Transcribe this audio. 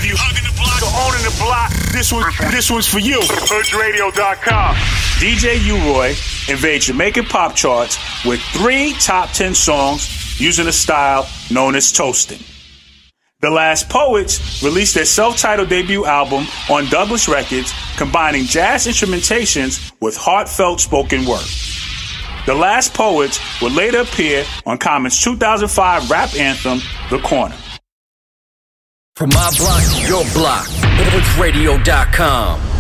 If you hugging the block or owning the block, this one's for you. HoodRadio.com. DJ U-Roy invades Jamaican pop charts with 3 top 10 songs using a style known as toasting. The Last Poets released their self-titled debut album on Douglas Records, combining jazz instrumentations with heartfelt spoken word. The Last Poets would later appear on Common's 2005 rap anthem, The Corner. From my block to your block, HoodRadio.com.